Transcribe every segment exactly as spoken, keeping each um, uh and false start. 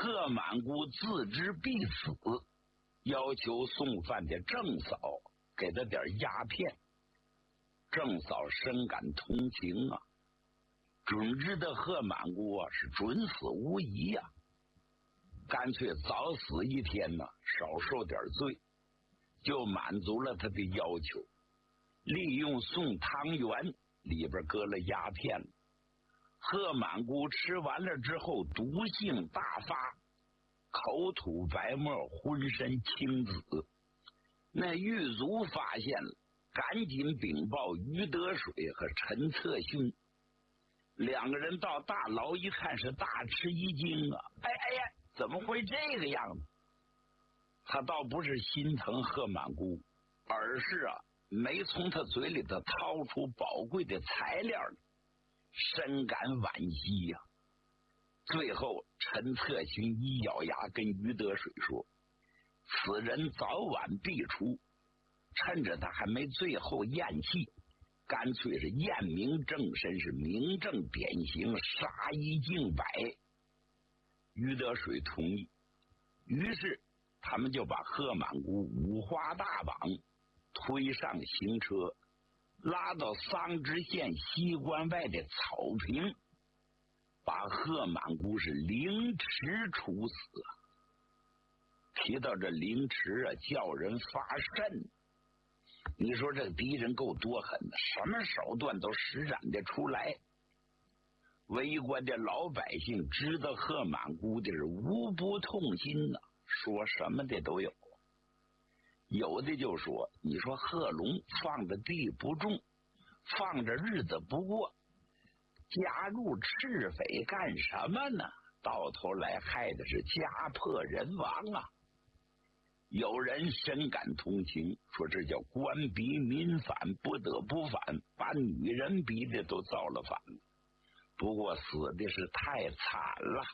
贺满姑自知必死，要求送饭的郑嫂给他点鸦片。郑嫂深感同情啊，准知道贺满姑啊是准死无疑呀、啊，干脆早死一天呢，少受点罪，就满足了他的要求。利用送汤圆里边搁了鸦片，贺满姑吃完了之后毒性大发，口吐白沫，浑身青紫。那狱卒发现了，赶紧禀报于德水和陈策勋。两个人到大牢一看，是大吃一惊啊！哎哎呀，怎么会这个样子？他倒不是心疼贺满姑，而是啊没从他嘴里头掏出宝贵的材料，深感惋惜呀、啊。最后陈策勋一咬牙跟于德水说：“此人早晚必出，趁着他还没最后咽气，干脆是验明正身，是明正典刑，杀一儆百。”于德水同意，于是他们就把贺满姑五花大绑，推上行车，拉到桑植县西关外的草坪，把贺满姑是凌迟处死。提到这凌迟啊，叫人发瘆。你说这个敌人够多狠的，什么手段都施展得出来。围观的老百姓知道贺满姑的是无不痛心呐、啊，说什么的都有。有的就说，你说贺龙放着地不种，放着日子不过，加入赤匪干什么呢？到头来害的是家破人亡啊！有人深感同情，说这叫官逼民反，不得不反，把女人逼的都造了反了。不过死的是太惨了。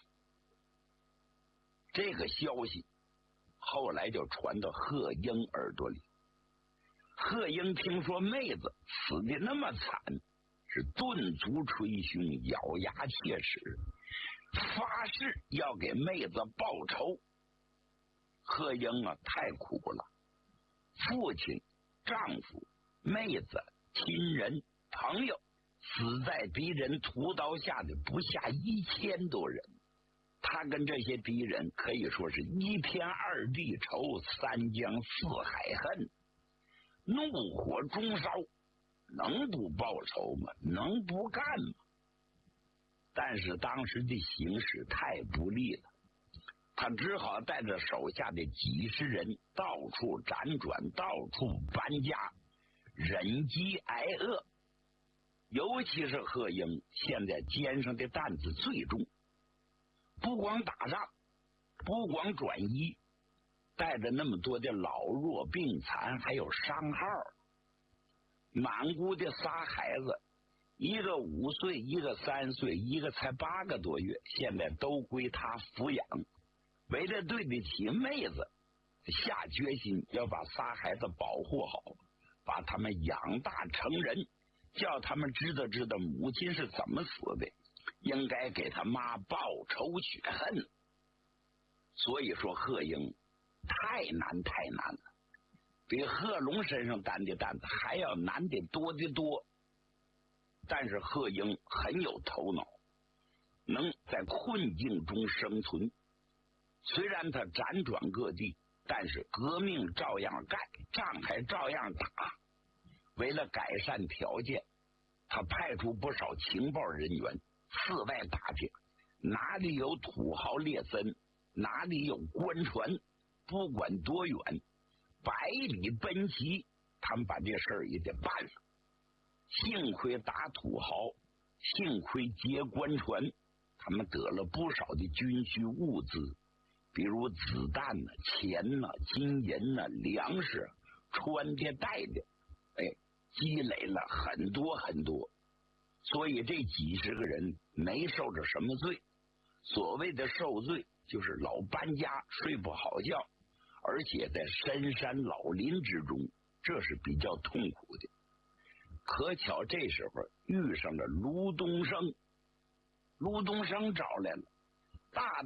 这个消息后来就传到贺英耳朵里。贺英听说妹子死的那么惨，是顿足捶胸，咬牙切齿，发誓要给妹子报仇。贺英啊，太苦了，父亲、丈夫、妹子、亲人、朋友死在敌人屠刀下的不下一千多人。他跟这些敌人可以说是一天二地仇，三江四海恨，怒火中烧，能不报仇吗？能不干吗？但是当时的形势太不利了，他只好带着手下的几十人到处辗转，到处搬家，忍饥挨饿。尤其是贺英现在肩上的担子最重，不光打仗，不光转移，带着那么多的老弱病残，还有伤号。满姑的仨孩子，一个五岁，一个三岁，一个才八个多月，现在都归他抚养。为了对得起妹子，下决心要把仨孩子保护好，把他们养大成人，叫他们知道知道母亲是怎么死的，应该给他妈报仇雪恨。所以说贺英太难太难了，比贺龙身上担的担子还要难得多得多。但是贺英很有头脑，能在困境中生存。虽然他辗转各地，但是革命照样干，仗还照样打。为了改善条件，他派出不少情报人员四外打听，哪里有土豪劣绅，哪里有官船，不管多远，百里奔袭，他们把这事儿也得办了。幸亏打土豪，幸亏劫官船，他们得了不少的军需物资，比如子弹呢、钱呢、金银呢、粮食、穿的戴的，哎，积累了很多很多。所以这几十个人没受着什么罪。所谓的受罪，就是老搬家，睡不好觉，而且在深山老林之中，这是比较痛苦的。可巧这时候遇上了卢东升，卢东升找来了，大